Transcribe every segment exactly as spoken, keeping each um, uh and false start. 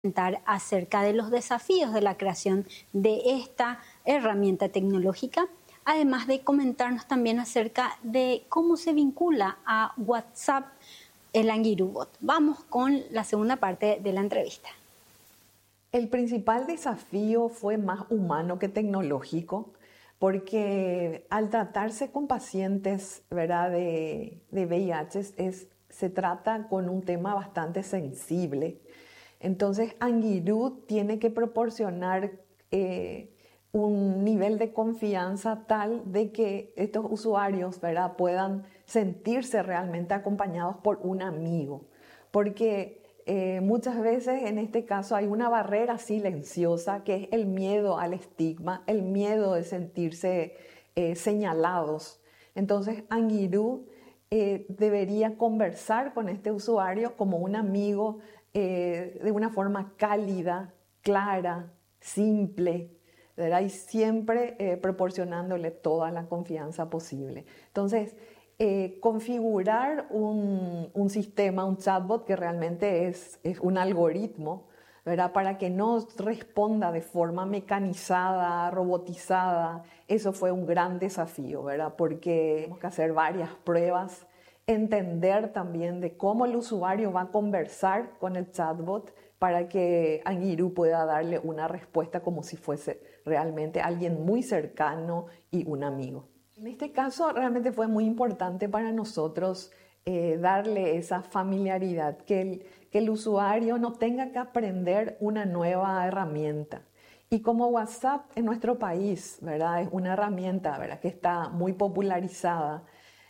Comentar acerca de los desafíos de la creación de esta herramienta tecnológica, además de comentarnos también acerca de cómo se vincula a WhatsApp el Anguirú Bot. Vamos con la segunda parte de la entrevista. El principal desafío fue más humano que tecnológico, porque al tratarse con pacientes, ¿verdad?, de, de V I H, es, se trata con un tema bastante sensible. Entonces, Anguirú tiene que proporcionar eh, un nivel de confianza tal de que estos usuarios, ¿verdad?, puedan sentirse realmente acompañados por un amigo. Porque eh, muchas veces en este caso hay una barrera silenciosa que es el miedo al estigma, el miedo de sentirse eh, señalados. Entonces, Anguirú eh, debería conversar con este usuario como un amigo, Eh, de una forma cálida, clara, simple, ¿verdad? Y siempre eh, proporcionándole toda la confianza posible. Entonces, eh, configurar un, un sistema, un chatbot que realmente es, es un algoritmo, ¿verdad?, para que no responda de forma mecanizada, robotizada, eso fue un gran desafío, ¿verdad?, porque tenemos que hacer varias pruebas, entender también de cómo el usuario va a conversar con el chatbot para que Anguirú pueda darle una respuesta como si fuese realmente alguien muy cercano y un amigo. En este caso realmente fue muy importante para nosotros eh, darle esa familiaridad, que el, que el usuario no tenga que aprender una nueva herramienta. Y como WhatsApp en nuestro país, ¿verdad?, es una herramienta, ¿verdad?, que está muy popularizada,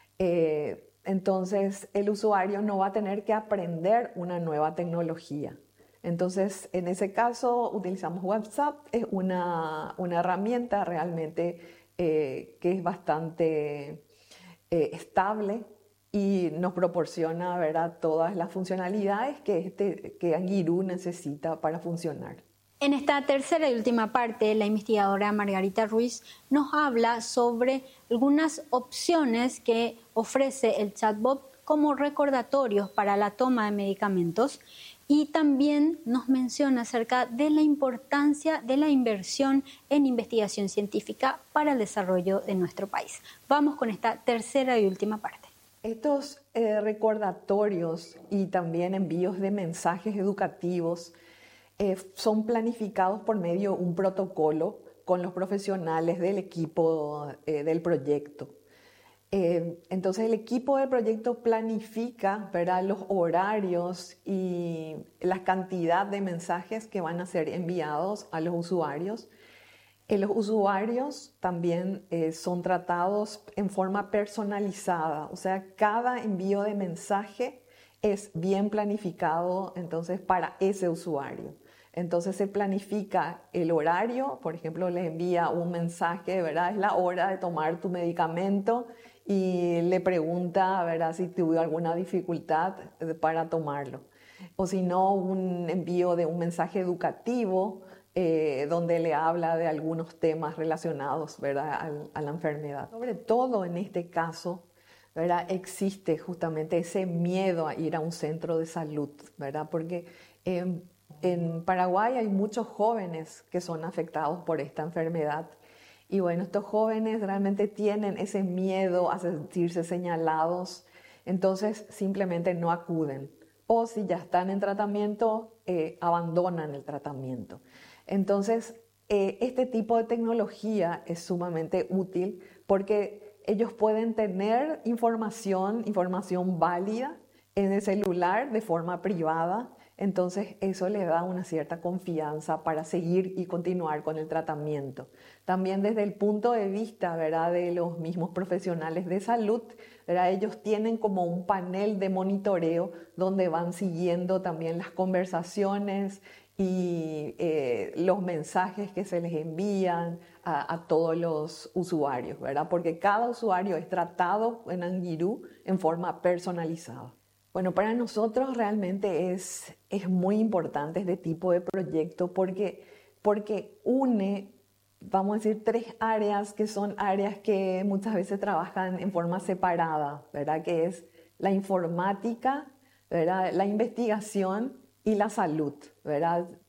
eh, entonces el usuario no va a tener que aprender una nueva tecnología. Entonces, en ese caso, utilizamos WhatsApp, es una, una herramienta realmente eh, que es bastante eh, estable y nos proporciona, ¿verdad?, todas las funcionalidades que, este, que Anguirú necesita para funcionar. En esta tercera y última parte, la investigadora Margarita Ruiz nos habla sobre algunas opciones que ofrece el chatbot como recordatorios para la toma de medicamentos y también nos menciona acerca de la importancia de la inversión en investigación científica para el desarrollo de nuestro país. Vamos con esta tercera y última parte. Estos eh, recordatorios y también envíos de mensajes educativos Eh, son planificados por medio de un protocolo con los profesionales del equipo eh, del proyecto. Eh, entonces el equipo del proyecto planifica, ¿verdad?, los horarios y la cantidad de mensajes que van a ser enviados a los usuarios. Eh, los usuarios también eh, son tratados en forma personalizada, o sea, cada envío de mensaje es bien planificado entonces para ese usuario. Entonces se planifica el horario, por ejemplo, le envía un mensaje, ¿verdad?, es la hora de tomar tu medicamento y le pregunta, ¿verdad?, si tuvo alguna dificultad para tomarlo. O si no, un envío de un mensaje educativo eh, donde le habla de algunos temas relacionados, ¿verdad?, a, a la enfermedad. Sobre todo en este caso, ¿verdad?, existe justamente ese miedo a ir a un centro de salud, ¿verdad?, porque eh, en Paraguay hay muchos jóvenes que son afectados por esta enfermedad y bueno, estos jóvenes realmente tienen ese miedo a sentirse señalados, entonces simplemente no acuden o si ya están en tratamiento, eh, abandonan el tratamiento. Entonces, eh, este tipo de tecnología es sumamente útil porque ellos pueden tener información, información válida en el celular de forma privada. Entonces eso les da una cierta confianza para seguir y continuar con el tratamiento. También desde el punto de vista, ¿verdad?, de los mismos profesionales de salud, ¿verdad?, ellos tienen como un panel de monitoreo donde van siguiendo también las conversaciones y eh, los mensajes que se les envían a, a todos los usuarios, ¿verdad?, porque cada usuario es tratado en Anguirú en forma personalizada. Bueno, para nosotros realmente es, es muy importante este tipo de proyecto porque, porque une, vamos a decir, tres áreas que son áreas que muchas veces trabajan en forma separada, ¿verdad?, que es la informática, ¿verdad?, la investigación y la salud, ¿verdad?